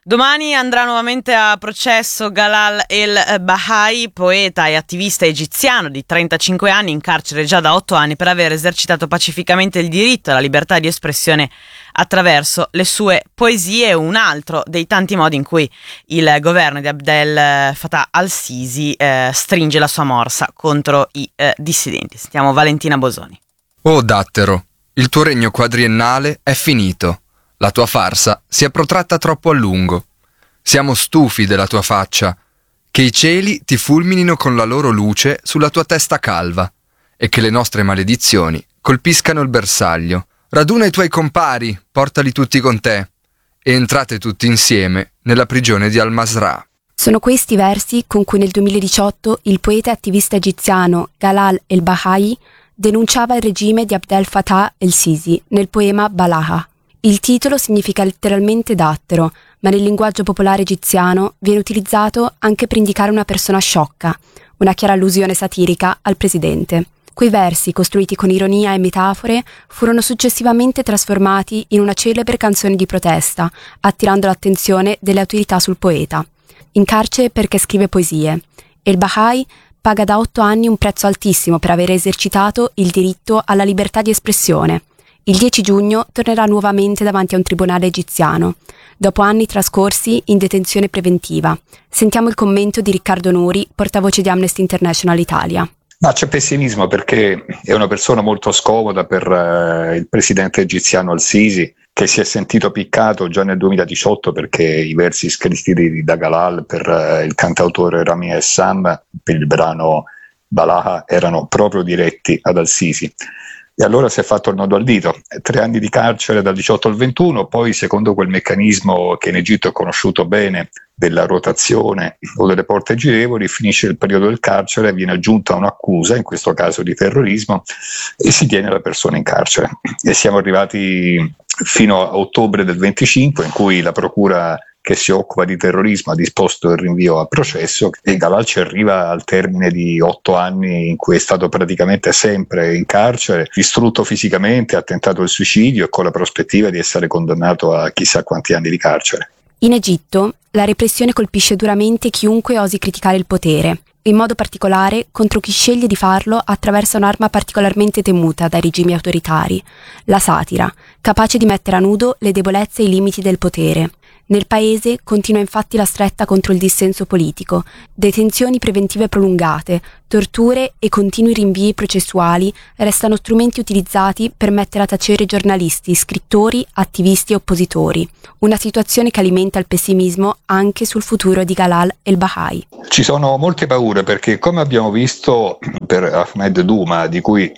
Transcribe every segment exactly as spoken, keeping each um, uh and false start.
Domani andrà nuovamente a processo Galal el-Bahai, poeta e attivista egiziano di trentacinque anni, in carcere già da otto anni per aver esercitato pacificamente il diritto alla libertà di espressione attraverso le sue poesie, un altro dei tanti modi in cui il governo di Abdel Fattah al-Sisi eh, stringe la sua morsa contro i eh, dissidenti. Sentiamo Valentina Bosoni. Oh dattero, il tuo regno quadriennale è finito. La tua farsa si è protratta troppo a lungo. Siamo stufi della tua faccia. Che i cieli ti fulminino con la loro luce sulla tua testa calva e che le nostre maledizioni colpiscano il bersaglio. Raduna i tuoi compari, portali tutti con te e entrate tutti insieme nella prigione di Al-Masrah. Sono questi versi con cui nel duemiladiciotto il poeta e attivista egiziano Galal el-Bahai denunciava il regime di Abdel Fattah el-Sisi nel poema Balaha. Il titolo significa letteralmente dattero, ma nel linguaggio popolare egiziano viene utilizzato anche per indicare una persona sciocca, una chiara allusione satirica al presidente. Quei versi, costruiti con ironia e metafore, furono successivamente trasformati in una celebre canzone di protesta, attirando l'attenzione delle autorità sul poeta. In carcere perché scrive poesie. El-Bahai paga da otto anni un prezzo altissimo per aver esercitato il diritto alla libertà di espressione. Il dieci giugno tornerà nuovamente davanti a un tribunale egiziano, dopo anni trascorsi in detenzione preventiva. Sentiamo il commento di Riccardo Nuri, portavoce di Amnesty International Italia. Ma c'è pessimismo perché è una persona molto scomoda per uh, il presidente egiziano al-Sisi, che si è sentito piccato già nel duemiladiciotto perché i versi scritti da Galal per uh, il cantautore Rami Essam per il brano Balaha erano proprio diretti ad al-Sisi. E allora si è fatto il nodo al dito, tre anni di carcere dal diciotto al ventuno, poi secondo quel meccanismo che in Egitto è conosciuto bene della rotazione o delle porte girevoli, finisce il periodo del carcere, viene aggiunta un'accusa, in questo caso di terrorismo, e si tiene la persona in carcere. E siamo arrivati fino a ottobre del venticinque, in cui la procura che si occupa di terrorismo ha disposto il rinvio a processo e Galal ci arriva al termine di otto anni in cui è stato praticamente sempre in carcere, distrutto fisicamente, ha tentato il suicidio e con la prospettiva di essere condannato a chissà quanti anni di carcere. In Egitto la repressione colpisce duramente chiunque osi criticare il potere, in modo particolare contro chi sceglie di farlo attraverso un'arma particolarmente temuta dai regimi autoritari, la satira, capace di mettere a nudo le debolezze e i limiti del potere. Nel paese continua infatti la stretta contro il dissenso politico, detenzioni preventive prolungate, torture e continui rinvii processuali restano strumenti utilizzati per mettere a tacere giornalisti, scrittori, attivisti e oppositori. Una situazione che alimenta il pessimismo anche sul futuro di Galal el-Bahai. Ci sono molte paure perché, come abbiamo visto per Ahmed Douma, di cui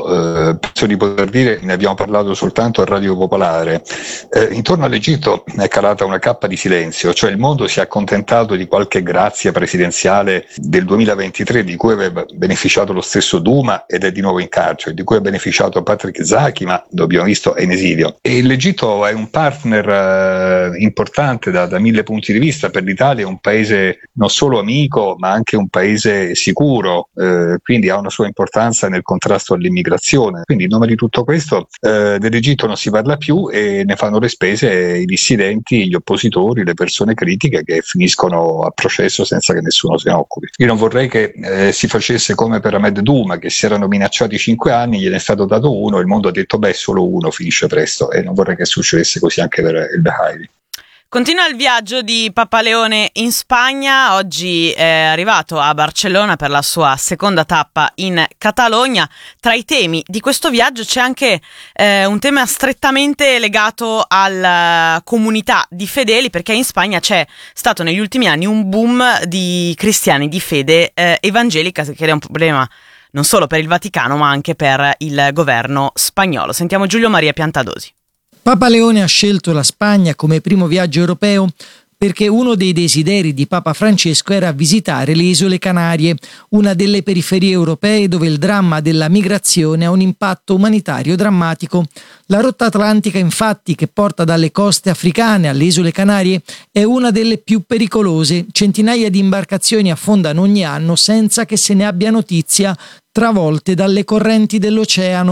io eh, penso di poter dire ne abbiamo parlato soltanto a Radio Popolare, eh, intorno all'Egitto è calata una cappa di silenzio, cioè il mondo si è accontentato di qualche grazia presidenziale del duemilaventitré di cui aveva beneficiato lo stesso Douma ed è di nuovo in carcere, di cui ha beneficiato Patrick Zaki, ma l'abbiamo visto è in esilio. E l'Egitto è un partner eh, importante da, da mille punti di vista. Per l'Italia è un paese non solo amico ma anche un paese sicuro, eh, quindi ha una sua importanza nel contrasto all'immigrazione. Quindi in nome di tutto questo eh, dell'Egitto non si parla più e ne fanno le spese i dissidenti, gli oppositori, le persone critiche che finiscono a processo senza che nessuno se ne occupi. Io non vorrei che eh, si facesse come per Ahmed Douma, che si erano minacciati cinque anni, gliene è stato dato uno, il mondo ha detto beh solo uno finisce presto, e non vorrei che succedesse così anche per il Bahai. Continua il viaggio di Papa Leone in Spagna, oggi è arrivato a Barcellona per la sua seconda tappa in Catalogna. Tra i temi di questo viaggio c'è anche eh, un tema strettamente legato alla comunità di fedeli, perché in Spagna c'è stato negli ultimi anni un boom di cristiani di fede eh, evangelica, che è un problema non solo per il Vaticano ma anche per il governo spagnolo. Sentiamo Giulio Maria Piantadosi. Papa Leone ha scelto la Spagna come primo viaggio europeo perché uno dei desideri di Papa Francesco era visitare le Isole Canarie, una delle periferie europee dove il dramma della migrazione ha un impatto umanitario drammatico. La rotta atlantica, infatti, che porta dalle coste africane alle Isole Canarie, è una delle più pericolose. Centinaia di imbarcazioni affondano ogni anno senza che se ne abbia notizia, travolte dalle correnti dell'oceano.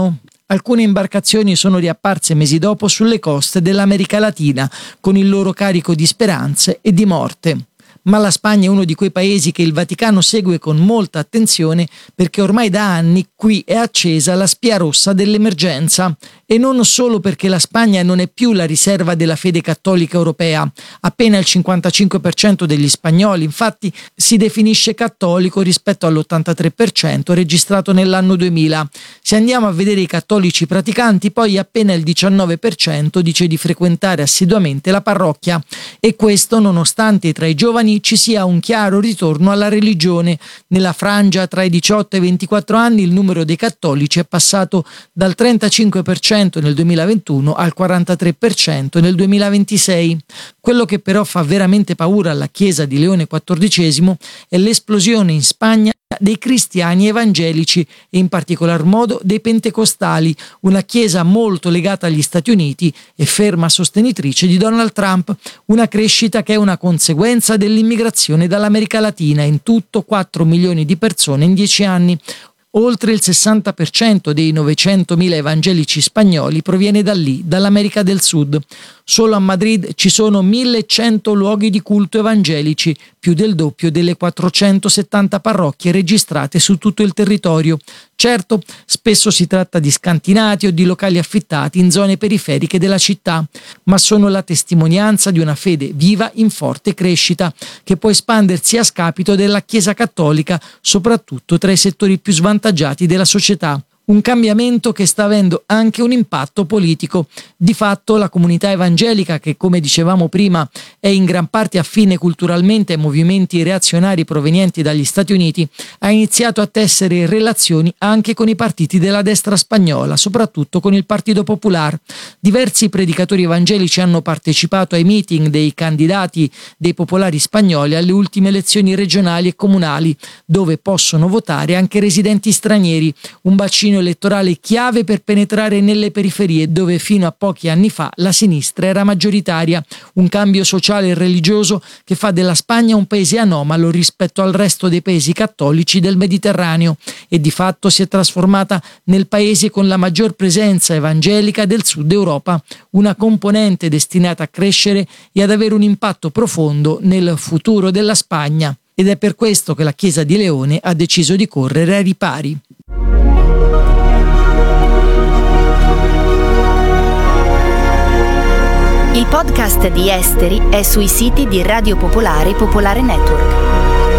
Alcune imbarcazioni sono riapparse mesi dopo sulle coste dell'America Latina con il loro carico di speranze e di morte. Ma la Spagna è uno di quei paesi che il Vaticano segue con molta attenzione perché ormai da anni qui è accesa la spia rossa dell'emergenza. E non solo perché la Spagna non è più la riserva della fede cattolica europea. Appena il cinquantacinque per cento degli spagnoli, infatti, si definisce cattolico rispetto all'ottantatré per cento registrato nell'anno duemila. Se andiamo a vedere i cattolici praticanti, poi appena il diciannove per cento dice di frequentare assiduamente la parrocchia. E questo nonostante tra i giovani ci sia un chiaro ritorno alla religione. Nella frangia tra i diciotto e i ventiquattro anni il numero dei cattolici è passato dal trentacinque per cento nel duemilaventuno al quarantatré per cento nel duemilaventisei. Quello che però fa veramente paura alla Chiesa di Leone quattordicesimo è l'esplosione in Spagna dei cristiani evangelici e in particolar modo dei pentecostali, una chiesa molto legata agli Stati Uniti e ferma sostenitrice di Donald Trump, una crescita che è una conseguenza dell'immigrazione dall'America Latina, in tutto quattro milioni di persone in dieci anni. Oltre il sessanta per cento dei novecentomila evangelici spagnoli proviene da lì, dall'America del Sud. Solo a Madrid ci sono millecento luoghi di culto evangelici, più del doppio delle quattrocentosettanta parrocchie registrate su tutto il territorio. Certo, spesso si tratta di scantinati o di locali affittati in zone periferiche della città, ma sono la testimonianza di una fede viva in forte crescita, che può espandersi a scapito della Chiesa cattolica, soprattutto tra i settori più svantaggiati della società. Un cambiamento che sta avendo anche un impatto politico. Di fatto la comunità evangelica, che come dicevamo prima è in gran parte affine culturalmente ai movimenti reazionari provenienti dagli Stati Uniti, ha iniziato a tessere relazioni anche con i partiti della destra spagnola, soprattutto con il Partito Popular. Diversi predicatori evangelici hanno partecipato ai meeting dei candidati dei popolari spagnoli alle ultime elezioni regionali e comunali, dove possono votare anche residenti stranieri, un bacino elettorale chiave per penetrare nelle periferie dove fino a pochi anni fa la sinistra era maggioritaria, un cambio sociale e religioso che fa della Spagna un paese anomalo rispetto al resto dei paesi cattolici del Mediterraneo e di fatto si è trasformata nel paese con la maggior presenza evangelica del sud Europa, una componente destinata a crescere e ad avere un impatto profondo nel futuro della Spagna. Ed è per questo che la Chiesa di Leone ha deciso di correre ai ripari. Il podcast di Esteri è sui siti di Radio Popolare e Popolare Network.